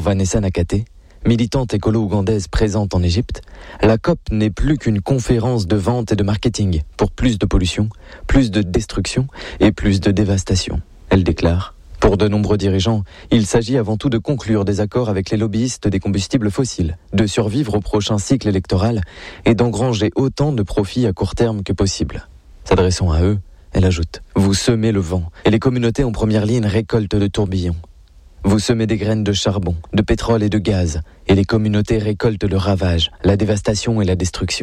Vanessa Nakate, militante écolo-ougandaise présente en Égypte, la COP n'est plus qu'une conférence de vente et de marketing pour plus de pollution, plus de destruction et plus de dévastation. Elle déclare: pour de nombreux dirigeants, il s'agit avant tout de conclure des accords avec les lobbyistes des combustibles fossiles, de survivre au prochain cycle électoral et d'engranger autant de profits à court terme que possible. S'adressant à eux, elle ajoute: vous semez le vent et les communautés en première ligne récoltent le tourbillon. Vous semez des graines de charbon, de pétrole et de gaz, et les communautés récoltent le ravage, la dévastation et la destruction.